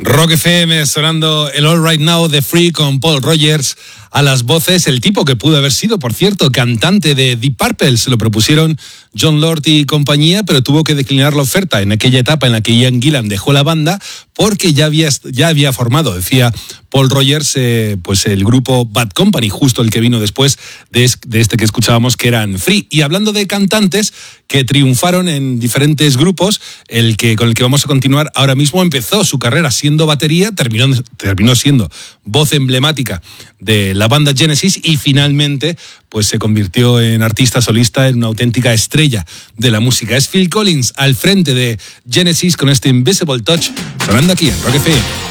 Rock FM sonando el All Right Now de Free con Paul Rogers a las voces, el tipo que pudo haber sido, por cierto, cantante de Deep Purple. Se lo propusieron Jon Lord y compañía, pero tuvo que declinar la oferta en aquella etapa en la que Ian Gillan dejó la banda porque ya había formado, decía Paul Rogers, pues el grupo Bad Company, justo el que vino después de este que escuchábamos, que eran Free. Y hablando de cantantes que triunfaron en diferentes grupos, con el que vamos a continuar ahora mismo empezó su carrera siendo batería, terminó siendo voz emblemática de la banda Genesis y finalmente pues se convirtió en artista solista, en una auténtica estrella de la música. Es Phil Collins al frente de Genesis con este Invisible Touch sonando aquí en Rock FM.